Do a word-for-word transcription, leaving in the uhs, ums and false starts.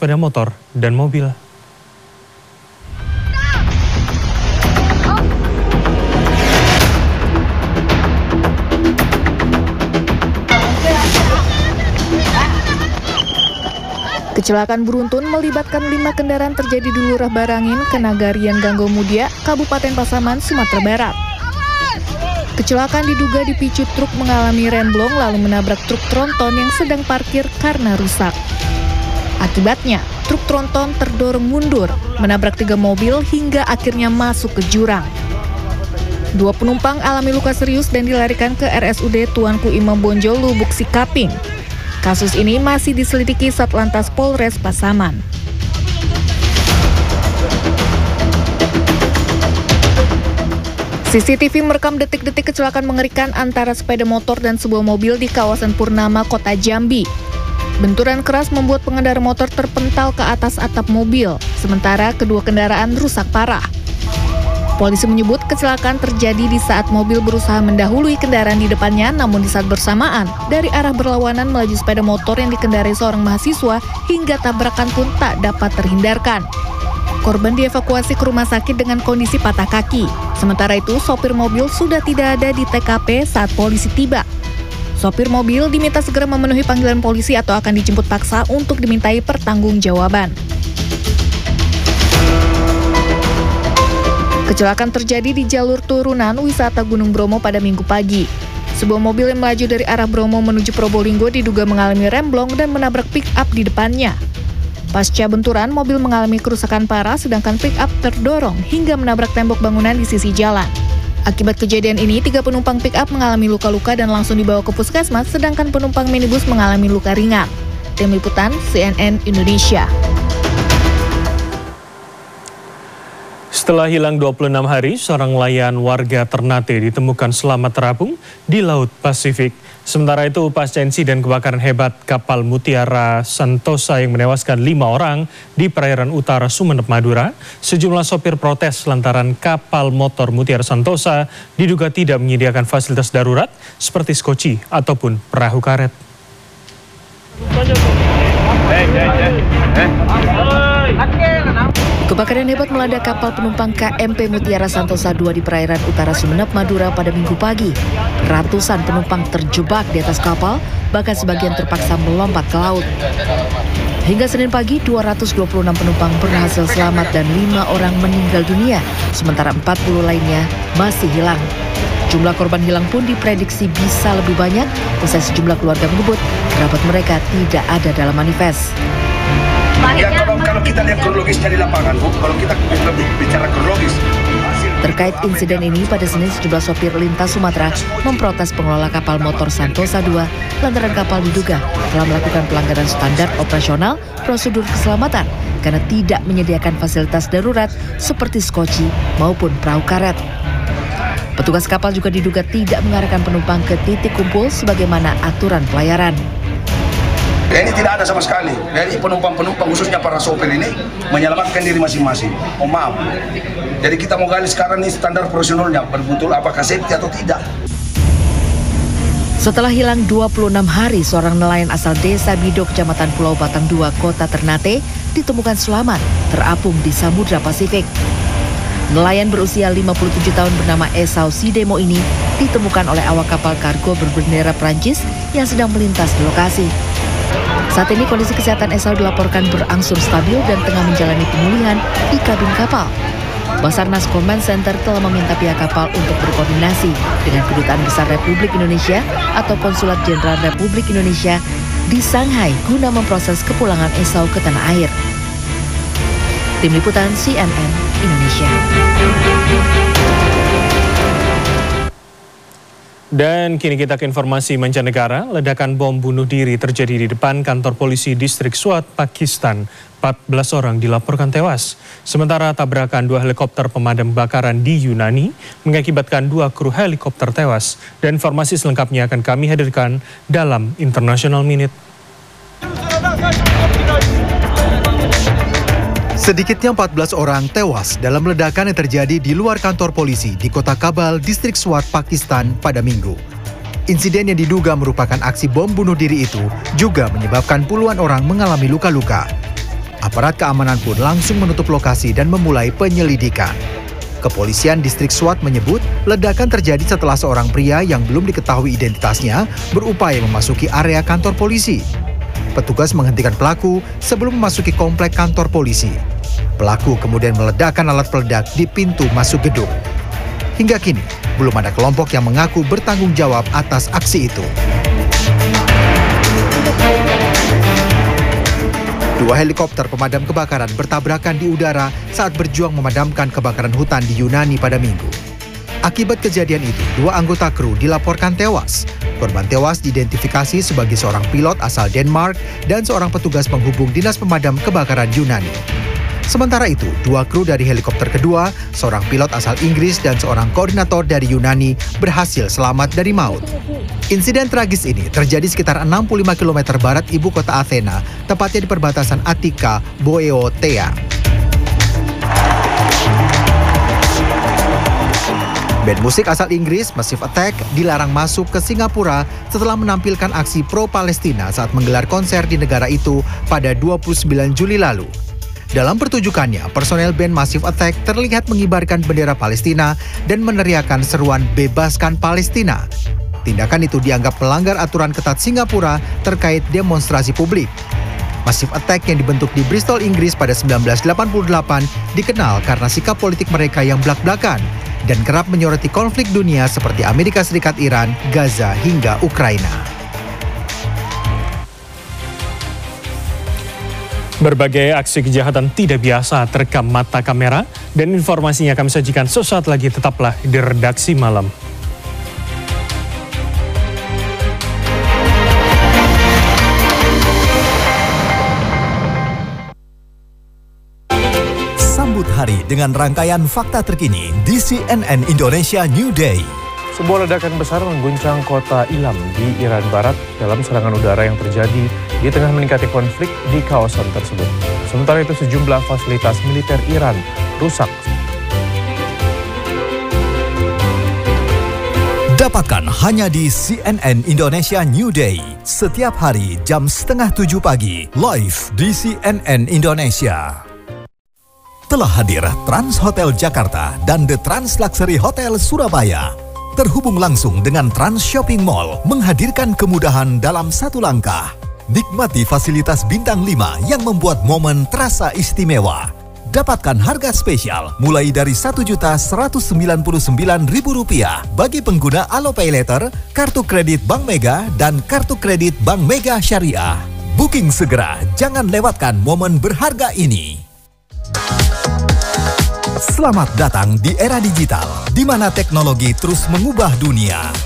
sepeda motor dan mobil. Kecelakaan beruntun melibatkan lima kendaraan terjadi di Lurah Barangin, Kenagarian Ganggomudia, Kabupaten Pasaman, Sumatera Barat. Kecelakaan diduga dipicu truk mengalami remblong lalu menabrak truk tronton yang sedang parkir karena rusak. Akibatnya, truk tronton terdorong mundur, menabrak tiga mobil hingga akhirnya masuk ke jurang. Dua penumpang alami luka serius dan dilarikan ke R S U D Tuanku Imam Bonjol, Lubuk Sikaping. Kasus ini masih diselidiki Satlantas Polres Pasaman. C C T V merekam detik-detik kecelakaan mengerikan antara sepeda motor dan sebuah mobil di kawasan Purnama, Kota Jambi. Benturan keras membuat pengendara motor terpental ke atas atap mobil, sementara kedua kendaraan rusak parah. Polisi menyebut kecelakaan terjadi di saat mobil berusaha mendahului kendaraan di depannya, namun di saat bersamaan, dari arah berlawanan melaju sepeda motor yang dikendarai seorang mahasiswa hingga tabrakan pun tak dapat terhindarkan. Korban dievakuasi ke rumah sakit dengan kondisi patah kaki. Sementara itu, sopir mobil sudah tidak ada di T K P saat polisi tiba. Sopir mobil diminta segera memenuhi panggilan polisi atau akan dijemput paksa untuk dimintai pertanggungjawaban. Kecelakaan terjadi di jalur turunan wisata Gunung Bromo pada Minggu pagi. Sebuah mobil yang melaju dari arah Bromo menuju Probolinggo diduga mengalami remblong dan menabrak pick-up di depannya. Pasca benturan, mobil mengalami kerusakan parah sedangkan pick-up terdorong hingga menabrak tembok bangunan di sisi jalan. Akibat kejadian ini, tiga penumpang pick-up mengalami luka-luka dan langsung dibawa ke puskesmas, sedangkan penumpang minibus mengalami luka ringan. Tim Liputan C N N Indonesia. Setelah hilang dua puluh enam hari, seorang nelayan warga Ternate ditemukan selamat terapung di Laut Pasifik. Sementara itu, pasca insiden kebakaran hebat kapal Mutiara Santosa yang menewaskan lima orang di perairan utara Sumeneb, Madura, sejumlah sopir protes lantaran kapal motor Mutiara Santosa diduga tidak menyediakan fasilitas darurat seperti skoci ataupun perahu karet. Kebakaran hebat melanda kapal penumpang K M P Mutiara Santosa dua di perairan utara Sumeneb, Madura pada Minggu pagi. Ratusan penumpang terjebak di atas kapal, bahkan sebagian terpaksa melompat ke laut. Hingga Senin pagi, dua ratus dua puluh enam penumpang berhasil selamat dan lima orang meninggal dunia, sementara empat puluh lainnya masih hilang. Jumlah korban hilang pun diprediksi bisa lebih banyak, usai sejumlah keluarga menyebut kerabat mereka tidak ada dalam manifest. Ya, kalau, kalau kita lihat kronologisnya di lapangan, Bu, kalau kita lebih bicara kronologis. Terkait insiden ini, pada Senin sejumlah sopir lintas Sumatera memprotes pengelola kapal motor Santosa dua lantaran kapal diduga telah melakukan pelanggaran standar operasional prosedur keselamatan karena tidak menyediakan fasilitas darurat seperti skoci maupun perahu karet. Petugas kapal juga diduga tidak mengarahkan penumpang ke titik kumpul sebagaimana aturan pelayaran. Ya, ini tidak ada sama sekali. Jadi penumpang-penumpang khususnya para sopir ini menyelamatkan diri masing-masing. Oh maaf. Jadi kita mau gali sekarang nih standar profesionalnya, betul apakah safety atau tidak. Setelah hilang dua puluh enam hari, seorang nelayan asal Desa Bido, Kecamatan Pulau Batang dua, Kota Ternate, ditemukan selamat terapung di Samudra Pasifik. Nelayan berusia lima puluh tujuh tahun bernama Esau Sidemo ini ditemukan oleh awak kapal kargo berbendera Prancis yang sedang melintas di lokasi. Saat ini kondisi kesehatan Esau dilaporkan berangsur stabil dan tengah menjalani pemulihan di kabin kapal. Basarnas Command Center telah meminta pihak kapal untuk berkoordinasi dengan Kedutaan Besar Republik Indonesia atau Konsulat Jenderal Republik Indonesia di Shanghai guna memproses kepulangan Esau ke tanah air. Tim Liputan C N N Indonesia. Dan kini kita ke informasi mancanegara. Ledakan bom bunuh diri terjadi di depan kantor polisi distrik Swat, Pakistan. empat belas orang dilaporkan tewas. Sementara tabrakan dua helikopter pemadam kebakaran di Yunani mengakibatkan dua kru helikopter tewas. Dan informasi selengkapnya akan kami hadirkan dalam International Minute. Sedikitnya empat belas orang tewas dalam ledakan yang terjadi di luar kantor polisi di kota Kabul, distrik Swat, Pakistan pada Minggu. Insiden yang diduga merupakan aksi bom bunuh diri itu juga menyebabkan puluhan orang mengalami luka-luka. Aparat keamanan pun langsung menutup lokasi dan memulai penyelidikan. Kepolisian Distrik SWAT menyebut ledakan terjadi setelah seorang pria yang belum diketahui identitasnya berupaya memasuki area kantor polisi. Petugas menghentikan pelaku sebelum memasuki komplek kantor polisi. Pelaku kemudian meledakkan alat peledak di pintu masuk gedung. Hingga kini, belum ada kelompok yang mengaku bertanggung jawab atas aksi itu. Dua helikopter pemadam kebakaran bertabrakan di udara saat berjuang memadamkan kebakaran hutan di Yunani pada Minggu. Akibat kejadian itu, dua anggota kru dilaporkan tewas. Korban tewas diidentifikasi sebagai seorang pilot asal Denmark dan seorang petugas penghubung Dinas Pemadam Kebakaran Yunani. Sementara itu, dua kru dari helikopter kedua, seorang pilot asal Inggris dan seorang koordinator dari Yunani berhasil selamat dari maut. Insiden tragis ini terjadi sekitar enam puluh lima kilometer barat ibu kota Athena, tepatnya di perbatasan Attika, Boeotia. Band musik asal Inggris, Massive Attack, dilarang masuk ke Singapura setelah menampilkan aksi pro-Palestina saat menggelar konser di negara itu pada dua puluh sembilan Juli lalu. Dalam pertunjukannya, personel band Massive Attack terlihat mengibarkan bendera Palestina dan meneriakkan seruan "Bebaskan Palestina". Tindakan itu dianggap melanggar aturan ketat Singapura terkait demonstrasi publik. Massive Attack yang dibentuk di Bristol, Inggris pada seribu sembilan ratus delapan puluh delapan dikenal karena sikap politik mereka yang blak-blakan dan kerap menyoroti konflik dunia seperti Amerika Serikat, Iran, Gaza, hingga Ukraina. Berbagai aksi kejahatan tidak biasa terekam mata kamera dan informasinya kami sajikan sesaat lagi, tetaplah di Redaksi Malam. Sambut hari dengan rangkaian fakta terkini di C N N Indonesia New Day. Sebuah ledakan besar mengguncang kota Ilam di Iran Barat dalam serangan udara yang terjadi di tengah meningkatnya konflik di kawasan tersebut. Sementara itu sejumlah fasilitas militer Iran rusak. Dapatkan hanya di C N N Indonesia New Day. Setiap hari jam setengah tujuh pagi, live di C N N Indonesia. Telah hadir Trans Hotel Jakarta dan The Trans Luxury Hotel Surabaya. Terhubung langsung dengan Trans Shopping Mall, menghadirkan kemudahan dalam satu langkah. Nikmati fasilitas bintang lima yang membuat momen terasa istimewa. Dapatkan harga spesial mulai dari satu juta seratus sembilan puluh sembilan ribu rupiah bagi pengguna Alopay Letter, kartu kredit Bank Mega, dan kartu kredit Bank Mega Syariah. Booking segera, jangan lewatkan momen berharga ini. Selamat datang di era digital, di mana teknologi terus mengubah dunia.